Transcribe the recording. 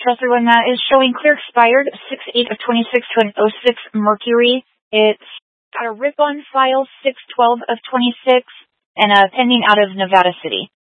Trusted one that is showing clear expired 6/8 of 26 to an 06 Mercury. It's got a RIP on file 6/12 of 26 and pending out of Nevada City.